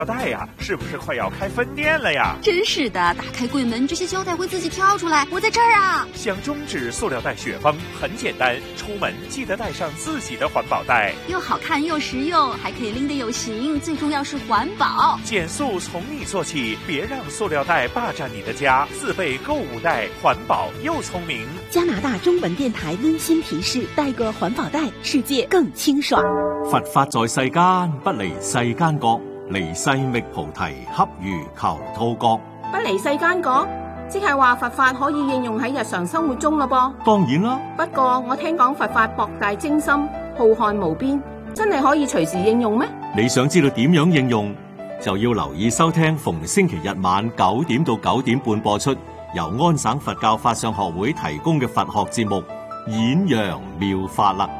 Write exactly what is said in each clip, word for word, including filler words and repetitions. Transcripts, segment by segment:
带呀，是不是快要开分店了呀？ 真是的，打开柜门，这些胶带会自己跳出来。我在这儿啊！ 想终止塑料袋雪崩很简单，出门记得带上自己的环保袋， 又好看又实用，还可以拎得有型，最重要是环保。 减塑从你做起，别让塑料袋霸占你的家。自备购物袋，环保又聪明。 加拿大中文电台温馨提示：带个环保袋，世界更清爽。 佛法在世間，不離世間覺。離世覓菩提，恰如求兔角。 不離世間覺，即係話佛法可以應用喺日常生活中咯噃。 當然啦， 不過我聽講佛法博大精深，浩瀚無邊，真係可以隨時應用咩？ 你想知道點樣應用，就要留意收聽逢星期日晚九點到九點半播出，由安省佛教法相學會提供嘅佛學節目《演揚妙法》啦。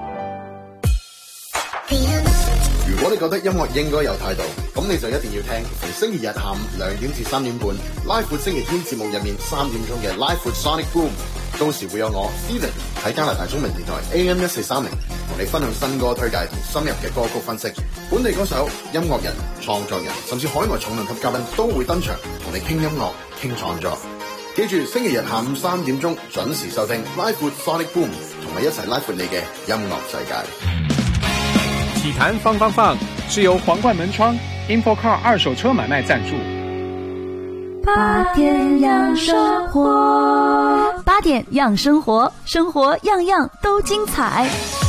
如果你覺得音樂應該有態度，咁你就一定要聽逢星期日下午兩點至三點半拉闊星期天節目入面三點鐘嘅拉闊 Sonic Boom， 到時會有我 Steven 喺加拿大中文電台 A M 一四三零同你分享新歌推介同深入嘅歌曲分析，本地歌手、音樂人、創作人甚至海外重量級嘉賓都會登場同你傾音樂傾創作。記住星期日下午三點鐘準時收聽拉闊 Sonic Boom， 同你一齊拉闊你嘅音樂世界。 體壇放放放是由皇冠門窗 InfoCar 二手車買賣贊助。 八點養生活，八點養生活，生活樣樣都精彩。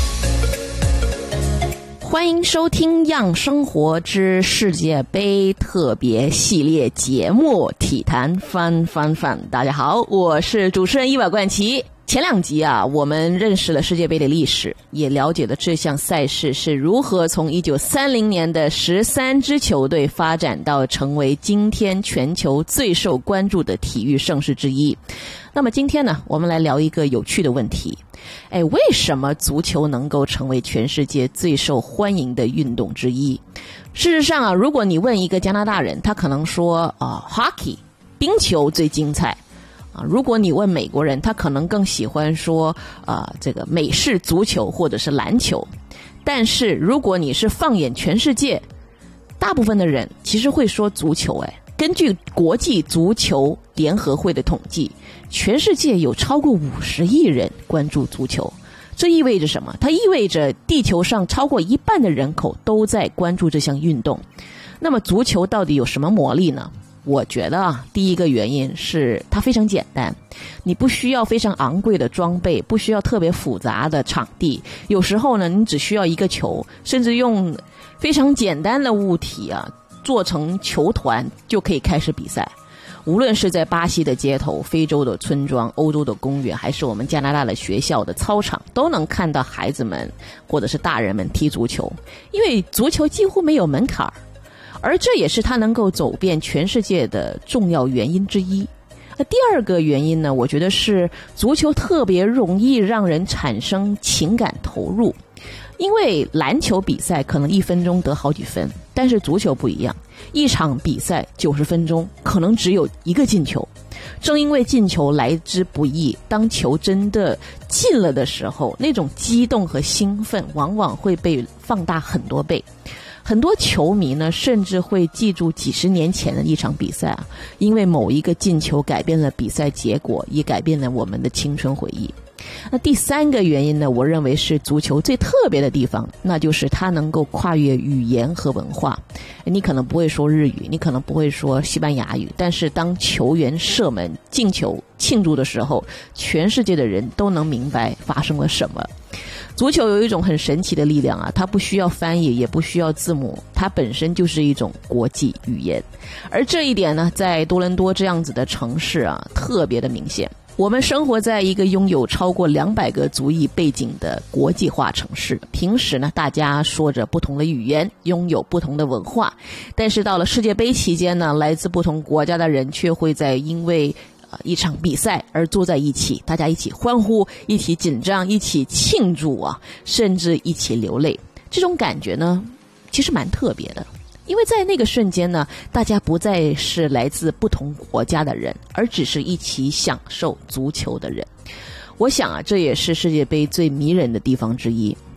歡迎收聽《樣生活之世界盃》特別系列節目《體壇翻翻翻》。大家好，我是主持人伊娃冠琪。前兩集啊，我們認識了世界盃的歷史，也了解了這項賽事是如何從一九三零年的十三支球隊發展到成為今天全球最受關注的體育盛事之一。那麼今天呢，我們來聊一個有趣的問題。哎，為什麼足球能夠成為全世界最受歡迎的運動之一？事實上啊，如果你問一個加拿大人，他可能說啊 ，hockey 冰球最精彩。啊，如果你問美國人，他可能更喜歡說啊、呃，這個美式足球或者是籃球。但是如果你是放眼全世界，大部分的人其實會說足球。哎，根據國際足球聯合會的統計，全世界有超過五十億人關注足球。這意味着什麼？它意味着地球上超過一半的人口都在關注這項運動。那麼足球到底有什麼魔力呢？我覺得啊，第一個原因是它非常簡單，你不需要非常昂貴的裝備，不需要特別複雜的場地，有時候呢，你只需要一個球，甚至用非常簡單的物體啊，做成球團就可以開始比賽。無論是在巴西的街頭、非洲的村莊、歐洲的公園，還是我們加拿大的學校的操場，都能看到孩子們或者是大人們踢足球，因為足球幾乎沒有門檻。而這也是它能夠走遍全世界的重要原因之一。那第二個原因呢，我覺得是足球特別容易讓人產生情感投入。因為籃球比賽可能一分鐘得好幾分，但是足球不一樣，一場比賽九十分鐘可能只有一個進球。正因為進球來之不易，當球真的進了的時候，那種激動和興奮往往會被放大很多倍。很多球迷呢，甚至會記住幾十年前的一場比賽啊，因為某一個進球改變了比賽結果，也改變了我們的青春回憶。那第三個原因呢，我認為是足球最特別的地方，那就是它能夠跨越語言和文化。你可能不會說日語，你可能不會說西班牙語，但是當球員射門進球慶祝的時候，全世界的人都能明白發生了什麼。足球有一種很神奇的力量啊，它不需要翻譯，也不需要字母，它本身就是一種國際語言。而這一點呢，在多倫多這樣子的城市啊，特別的明顯。我們生活在一個擁有超過兩百個族裔背景的國際化城市，平時呢，大家說着不同的語言，擁有不同的文化，但是到了世界盃期間呢，來自不同國家的人卻會在因為一場比賽而坐在一起，大家一起歡呼，一起緊張，一起慶祝啊，甚至一起流淚。這種感覺呢，其實蠻特別的，因為在那個瞬間呢，大家不再是來自不同國家的人，而只是一起享受足球的人。我想啊，這也是世界盃最迷人的地方之一。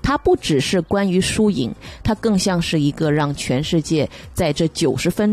它不只是关于输赢，它更像是一个让全世界在这九十分